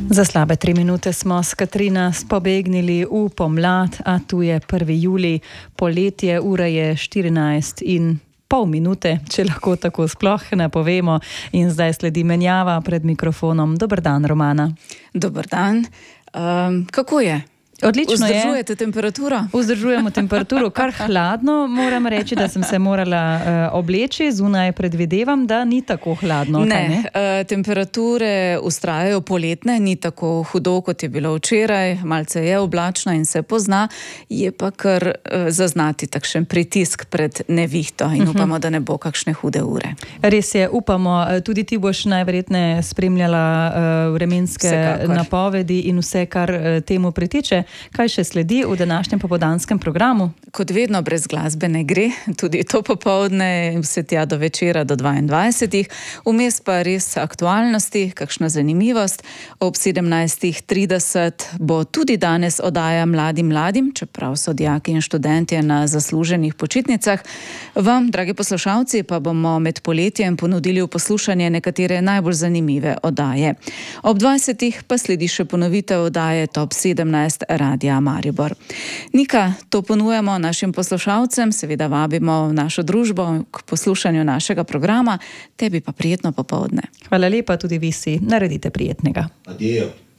Za slabe 3 minute smo s Katrina pobegnili v pomlad, a tu je 1. julij, poletje, ura je 14,5 minute, če lahko tako sploh napovemo. In zdaj sledi menjava pred mikrofonom. Dober dan, Romana. Dober dan. Kako je? Odlično je. Vzdržujete temperaturo? Vzdržujemo temperaturo, kar hladno. Moram reči, da sem se morala obleči. Zunaj predvidevam, da ni tako hladno. Ne, temperature vztrajajo poletne, ni tako hudo, kot je bilo včeraj. Malce je oblačno in se pozna. Je pa kar zaznati takšen pritisk pred nevihto in upamo, da ne bo kakšne hude ure. Res je, upamo. Tudi ti boš najverjetneje spremljala vremenske napovedi in vse, kar temu pritiče. Kaj še sledi v današnjem popoldanskem programu? Kot vedno brez glasbe ne gre, tudi to popoldne, vse tja do večera do 22. Vmes pa res aktualnosti, kakšna zanimivost. Ob 17:30 bo tudi danes oddaja Mladim, čeprav so dijaki in študentje na zasluženih počitnicah. Vam, dragi poslušalci, pa bomo med poletjem ponudili v poslušanje nekatere najbolj zanimive oddaje. Ob 20. pa sledi še ponovitev oddaje Top 17 Radia Maribor. Nika, to ponujamo našim poslušalcem, seveda vabimo v našo družbo k poslušanju našega programa, tebi pa prijetno popoldne. Hvala lepa, tudi vi si naredite prijetnega. Adijo.